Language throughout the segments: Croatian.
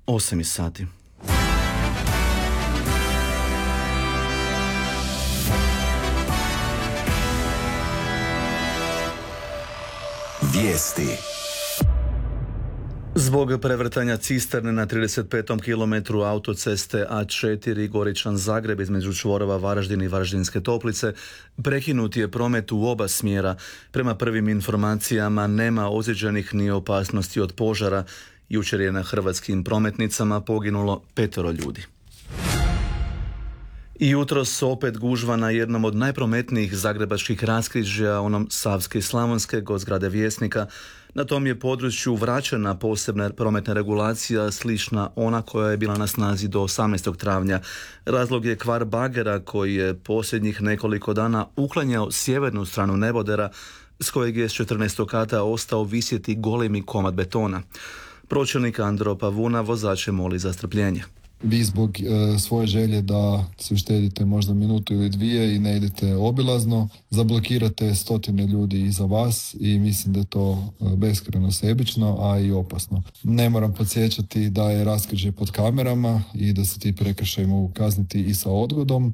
8 sati. Vijesti. Zbog prevrtanja cisterne na 35. kilometru autoceste A4 Goričan-Zagreb između čvorova Varaždin i Varaždinske Toplice prekinut je promet u oba smjera. Prema prvim informacijama nema ozlijeđenih ni opasnosti od požara. Jučer je na hrvatskim prometnicama poginulo 5 ljudi. I jutros opet gužva na jednom od najprometnijih zagrebačkih raskrižja, onom Savske i Slavonske, kod zgrade Vjesnika. Na tom je području vraćena posebna prometna regulacija slična ona koja je bila na snazi do 18. travnja. Razlog je kvar bagera koji je posljednjih nekoliko dana uklanjao sjevernu stranu nebodera s kojeg je s 14. kata ostao visjeti golemi komad betona. Pročelnik Andro Pavuna vozače moli za strpljenje. Vi zbog svoje želje da se uštedite možda minutu ili dvije i ne idete obilazno, zablokirate stotine ljudi iza vas i mislim da je to beskrajno sebično, a i opasno. Ne moram podsjećati da je raskrižje pod kamerama i da se ti prekršaji mogu kazniti i sa odgodom.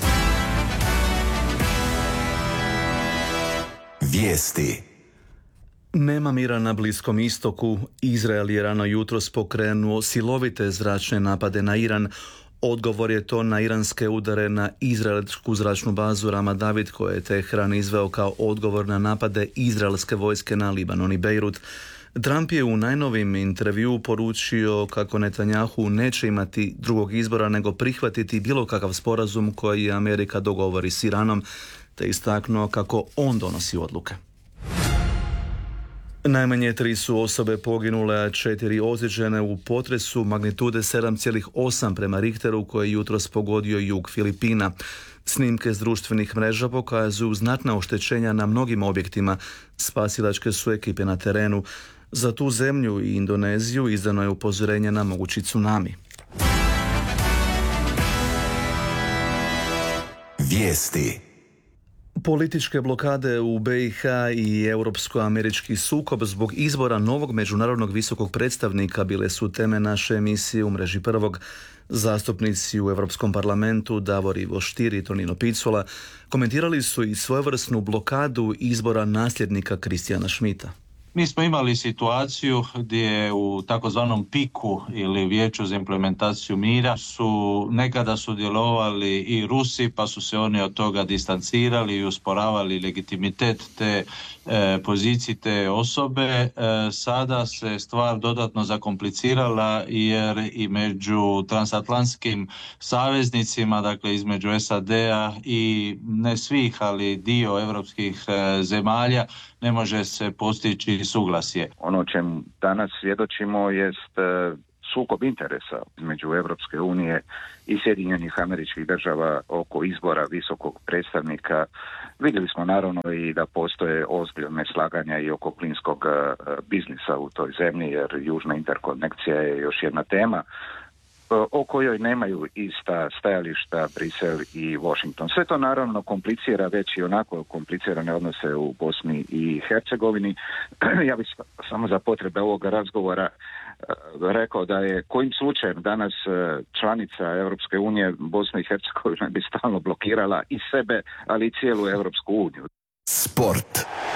Vijesti. Nema mira na Bliskom istoku. Izrael je rano jutros pokrenuo silovite zračne napade na Iran. Odgovor je to na iranske udare na izraelsku zračnu bazu Ramat David koje je Tehran izveo kao odgovor na napade izraelske vojske na Libanon i Bejrut. Trump je u najnovim intervjuu poručio kako Netanjahu neće imati drugog izbora nego prihvatiti bilo kakav sporazum koji Amerika dogovori s Iranom, te istaknuo kako on donosi odluke. Najmanje 3 su osobe poginule, a 4 ozlijeđene u potresu magnitude 7,8 prema Richteru koji je jutros pogodio jug Filipina. Snimke s društvenih mreža pokazuju znatna oštećenja na mnogim objektima. Spasilačke su ekipe na terenu. Za tu zemlju i Indoneziju izdano je upozorenje na mogući tsunami. Vijesti. Političke blokade u BiH i europsko-američki sukob zbog izbora novog međunarodnog visokog predstavnika bile su teme naše emisije u mreži Prvog. Zastupnici u Europskom parlamentu Davor Ivo Stier i Tonino Picula komentirali su i svojevrsnu blokadu izbora nasljednika Kristijana Schmidta. Mi smo imali situaciju gdje u takozvanom piku ili vijeću za implementaciju mira su nekada sudjelovali i Rusi, pa su se oni od toga distancirali i usporavali legitimitet te poziciji te osobe. Sada se stvar dodatno zakomplicirala jer i među transatlantskim saveznicima, dakle između SAD-a i ne svih, ali dio europskih zemalja, ne može se postići suglasje. Ono o čemu danas svjedočimo jest sukob interesa između Europske unije i Sjedinjenih Američkih Država oko izbora visokog predstavnika. Vidjeli smo naravno i da postoje ozbiljne slaganja i oko plinskog biznisa u toj zemlji, jer južna interkonekcija je još jedna tema o kojoj nemaju ista stajališta Brisel i Washington. Sve to naravno komplicira već i onako komplicirane odnose u Bosni i Hercegovini. Ja bih samo za potrebe ovoga razgovora rekao da je kojim slučajem danas članica Europske unije Bosna i Hercegovina bi stalno blokirala i sebe, ali i cijelu Europsku uniju. Sport.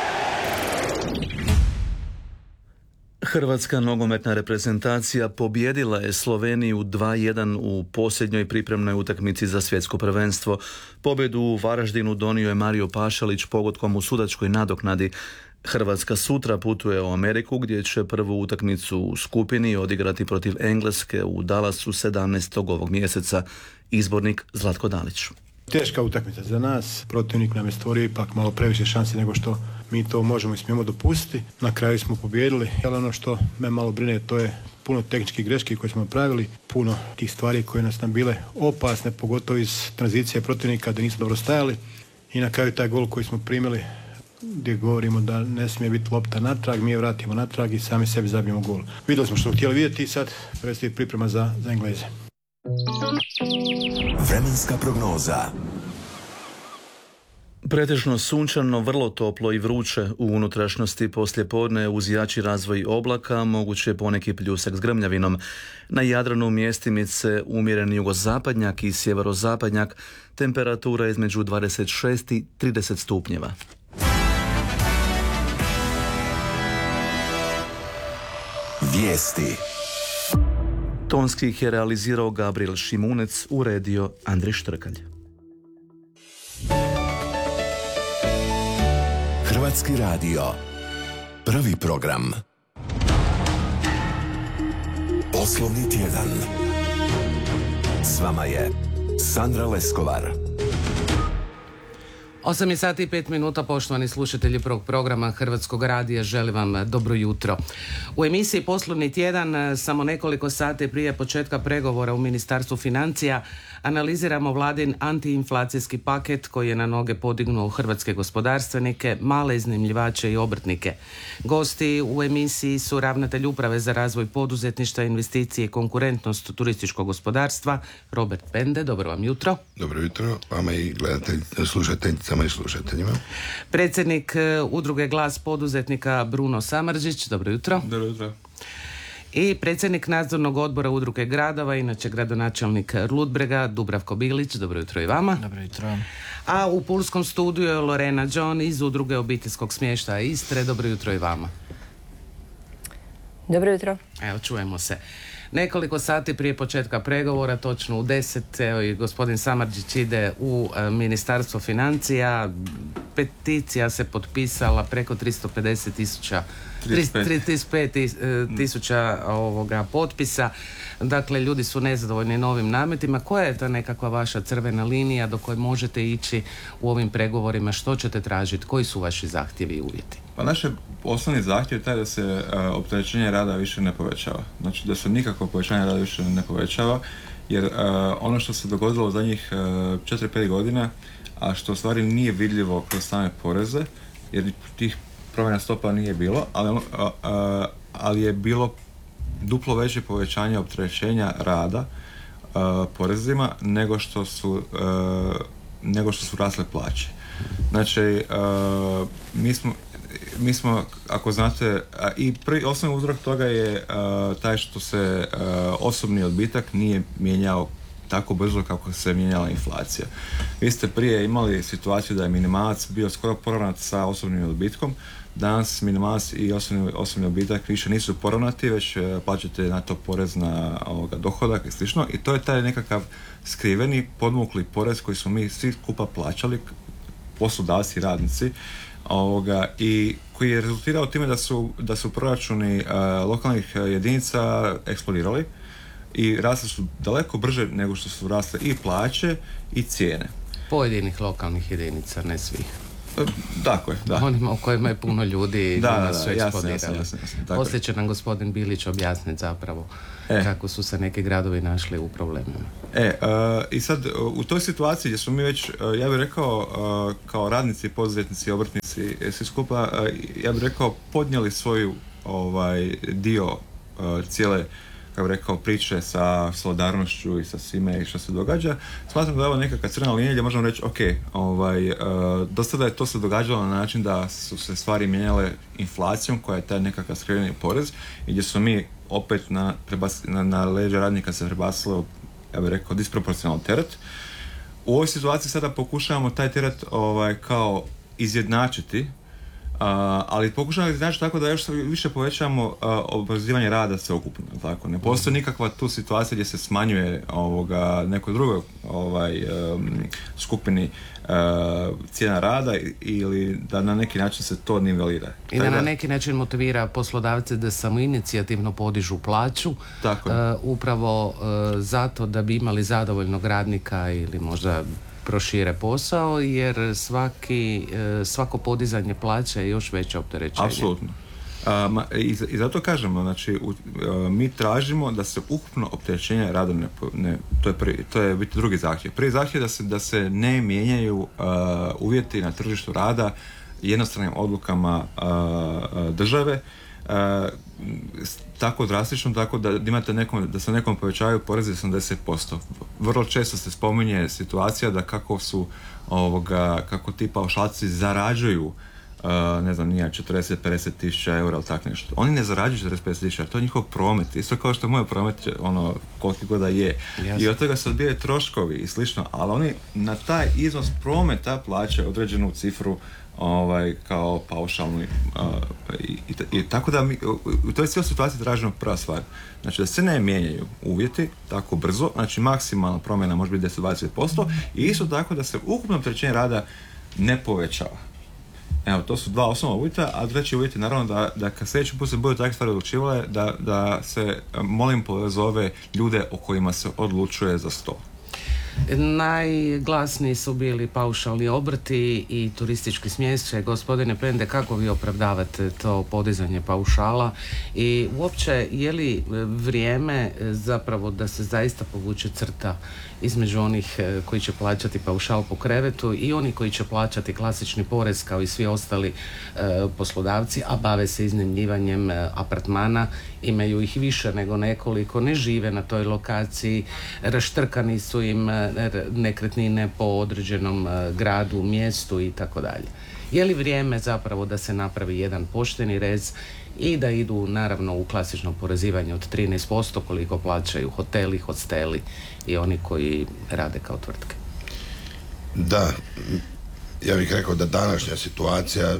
Hrvatska nogometna reprezentacija pobijedila je Sloveniju 2:1 u posljednjoj pripremnoj utakmici za svjetsko prvenstvo. Pobjedu u Varaždinu donio je Mario Pašalić pogodkom u sudačkoj nadoknadi. Hrvatska sutra putuje u Ameriku gdje će prvu utakmicu u skupini odigrati protiv Engleske u Dallasu 17. ovog mjeseca. Izbornik Zlatko Dalić. Teška utakmica za nas, protivnik nam je stvorio ipak malo previše šansi nego što mi to možemo i smijemo dopustiti. Na kraju smo pobijedili, ali ono što me malo brine to je puno tehničkih greški koje smo napravili, puno tih stvari koje nas nam bile opasne, pogotovo iz tranzicije protivnika da nismo dobro stajali i na kraju taj gol koji smo primili gdje govorimo da ne smije biti lopta natrag, mi je vratimo natrag i sami sebi zabijemo gol. Vidjeli smo što smo htjeli vidjeti i sad predstoji priprema za Engleze. Vremenska prognoza. Pretežno sunčano, vrlo toplo i vruće u unutrašnjosti poslijepodne uz jači razvoj oblaka, moguće poneki pljusak s grmljavinom. Na Jadranu mjestimice umjereni jugozapadnjak i sjeverozapadnjak, temperatura između 26 i 30 stupnjeva. Vijesti. Tonski ih je realizirao Gabriel Šimunec, uredio Andrej Štrkalj. Hrvatski radio. Prvi program. Poslovni tjedan. S vama je Sandra Leskovar. 8 sati i 5 minuta, poštovani slušatelji prvog programa Hrvatskog radija, želim vam dobro jutro. U emisiji Poslovni tjedan, samo nekoliko sati prije početka pregovora u Ministarstvu financija, analiziramo vladin antiinflacijski paket koji je na noge podignuo hrvatske gospodarstvenike, male iznajmljivače i obrtnike. Gosti u emisiji su ravnatelj Uprave za razvoj poduzetništva, investicije i konkurentnost turističkog gospodarstva, Robert Pende. Dobro vam jutro. Dobro jutro, vama i slušateljicama i slušateljima. Predsjednik Udruge Glas poduzetnika Bruno Samardžić. Dobro jutro. Dobro jutro. I predsjednik nadzornog odbora Udruge gradova, inače gradonačelnik Ludbrega, Dubravko Bilić. Dobro jutro i vama. Dobro jutro. A u pulskom studiju je Lorena John iz Udruge obiteljskog smještaja Istre. Dobro jutro i vama. Dobro jutro. Evo, čujemo se. Nekoliko sati prije početka pregovora, točno u 10, evo i gospodin Samardžić ide u Ministarstvo financija. Peticija se potpisala preko 35 tisuća potpisa. Dakle, ljudi su nezadovoljni novim nametima. Koja je ta nekakva vaša crvena linija do koje možete ići u ovim pregovorima? Što ćete tražiti? Koji su vaši zahtjevi i uvjeti? Pa naš osnovni zahtjev je taj da se opterećenje rada više ne povećava. Znači da se nikakvo povećanje rada više ne povećava, jer ono što se dogodilo u zadnjih 4-5 godina, a što u stvari nije vidljivo kroz same poreze, jer tih promjena stopa nije bilo, ali je bilo duplo veće povećanje opterećenja rada porezima nego što su rasle plaće. Znači, mi smo, ako znate, i osnovni uzrok toga je taj što se osobni odbitak nije mijenjao tako brzo kako se mijenjala inflacija. Vi ste prije imali situaciju da je minimalac bio skoro poravnat sa osobnim odbitkom. Danas minimalac i osobni odbitak više nisu poravnati, već plaćate na to porez na dohodak i slično. I to je taj nekakav skriveni, podmukli porez koji smo mi svi skupa plaćali, poslodavci i radnici, i koji je rezultirao time da su proračuni lokalnih jedinica eksplodirali i rasli su daleko brže nego što su rasle i plaće i cijene. Pojedinih lokalnih jedinica, ne svih. Tako je, da. Onima u kojima je puno ljudi i su eksplodirali. Jasno, Poslije će nam gospodin Bilić objasniti zapravo kako su se neki gradovi našli u problemima. I sad u toj situaciji gdje smo mi već, ja bih rekao, kao radnici, poduzetnici, obrtnici, svi skupa, ja bih rekao, podnijeli svoju dio cijele, kako bih rekao, priče sa solidarnošću i sa svime i što se događa. Smatram da je ovo nekakva crvena linija gdje možemo reći, dosta da je to se događalo na način da su se stvari mijenjale inflacijom, koja je taj nekakav skriveni porez, i gdje smo mi opet na leđa radnika se prebacilo, ja bih rekao, disproporcionalan teret. U ovoj situaciji sada pokušavamo taj teret kao izjednačiti, ali pokušamo izjednačiti tako da još više povećamo oporezivanje rada sveukupno. Tako. Ne postoji nikakva tu situacija gdje se smanjuje nekoj drugoj skupini cijena rada ili da na neki način se to nivelira. I da na neki način motivira poslodavce da samoinicijativno podižu plaću, upravo zato da bi imali zadovoljnog radnika ili možda prošire posao, jer svako podizanje plaće je još veće opterećenje. Apsolutno. I zato kažemo, znači, mi tražimo da se ukupno opterećenje rada to je biti drugi zahtjev. Prvi zahtjev da se ne mijenjaju uvjeti na tržištu rada jednostranim odlukama države, tako drastično, tako da imate da se nekom povećavaju porezi 80%. vrlo često se spominje situacija da kako ti paušalci zarađuju ne znam, nije 40-50 tisuća eura ili tak nešto. Oni ne zarađuju 40-50 tisuća, to je njihov promet. Isto kao što moj promet, koliki god da je. Jasne. I od toga se odbijaju troškovi i slično, ali oni na taj iznos prometa plaćaju određenu cifru kao paušalnu. I tako da u toj cijeloj situaciji tražimo prva stvar. Znači da se ne mijenjaju uvjeti tako brzo, znači maksimalna promjena može biti 10-20% i isto tako da se ukupno opterećenje rada ne povećava. Evo, to su dva osnovna uvjeta, a treći uvjet je naravno da kad sljedeći put se budu takve stvari odlučivale, da se, molim, pozove ljude o kojima se odlučuje za stol. Najglasniji su bili paušalni obrti i turistički smještaj. Gospodine Pende, kako vi opravdavate to podizanje paušala i uopće je li vrijeme zapravo da se zaista povuče crta između onih koji će plaćati paušal po krevetu i oni koji će plaćati klasični porez kao i svi ostali poslodavci, a bave se iznajmljivanjem apartmana, imaju ih više nego nekoliko, ne žive na toj lokaciji, raštrkani su im nekretnine po određenom gradu, mjestu i tako dalje. Je li vrijeme zapravo da se napravi jedan pošteni rez i da idu naravno u klasično porezivanje od 13% koliko plaćaju hoteli, hosteli i oni koji rade kao tvrtke? Da, ja bih rekao da današnja situacija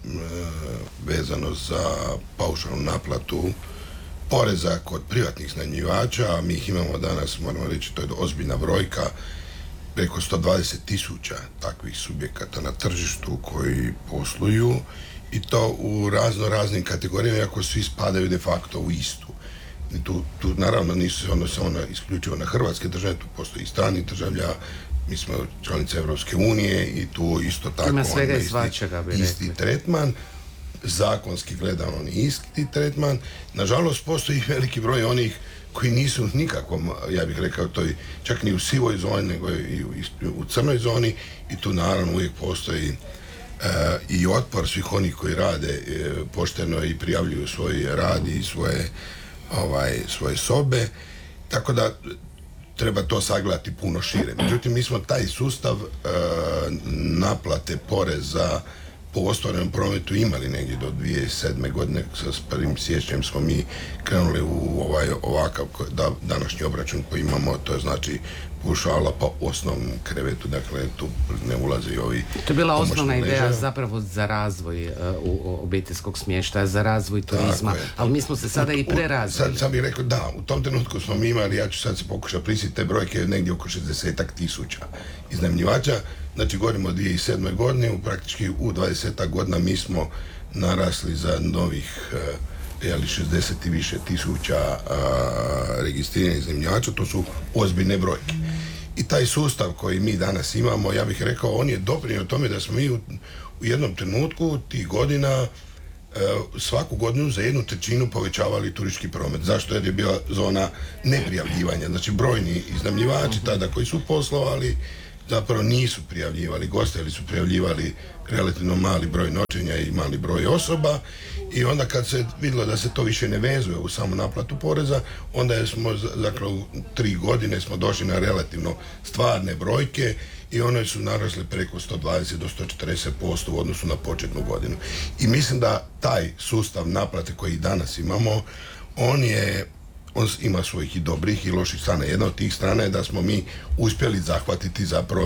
vezano za paušalnu naplatu poreza kod privatnih iznajmljivača, mi ih imamo danas, moramo reći, to je ozbiljna brojka, preko 120.000 takvih subjekata na tržištu koji posluju i to u raznim kategorijama, iako svi spadaju de facto u istu. I tu naravno nisu se odnose isključivo na hrvatske države, tu postoji i strani državlja, mi smo članice Europske unije i tu isto tako ima svega i svačega, isti tretman. Zakonski gledano isti tretman. Nažalost, postoji veliki broj onih koji nisu nikakvom, ja bih rekao, čak ni u sivoj zoni, nego i u crnoj zoni i tu naravno uvijek postoji i otpor svih onih koji rade pošteno i prijavljuju svoj rad i svoje sobe, tako da treba to sagledati puno šire. Međutim, mi smo taj sustav naplate poreza po ostvarenom prometu imali negdje do 2007. godine, sa 1. siječnjem smo mi krenuli u ovakav današnji obračun koji imamo, to je znači paušala po osnovnom krevetu, dakle tu ne ulaze i ovi. To je bila osnovna ideja zapravo za razvoj obiteljskog smještaja, za razvoj turizma, ali mi smo se sada i prerazvili. Sad bih rekao da, u tom trenutku smo mi imali, ja ću sad se pokušati prisjetiti te brojke, negdje oko 60.000 iznajmljivača. Znači, govorimo o 2007. godini, praktički u 20 godina mi smo narasli za novih 60 i više tisuća registriranih iznajmljivača, to su ozbiljne brojke. I taj sustav koji mi danas imamo, ja bih rekao, on je doprinio tome da smo mi u jednom trenutku tih godina svaku godinu za 1/3 povećavali turistički promet. Zašto? Jer je bila zona neprijavljivanja. Znači, brojni iznajmljivači tada koji su poslovali zapravo nisu prijavljivali, gosti su prijavljivali relativno mali broj noćenja i mali broj osoba i onda kad se vidjelo da se to više ne vezuje u samu naplatu poreza, onda smo dakle u 3 godine smo došli na relativno stvarne brojke i one su narasle preko 120 do 140% u odnosu na početnu godinu. I mislim da taj sustav naplate koji danas imamo, on ima svojih i dobrih i loših strana. Jedna od tih strana je da smo mi uspjeli zahvatiti zapravo